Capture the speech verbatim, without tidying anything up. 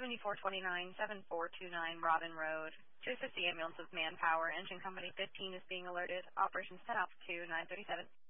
seventy-four twenty-nine, seven four two nine Robin Road. To assist the ambulance with manpower, engine company fifteen is being alerted. Operations ten Alpha two, nine thirty-seven.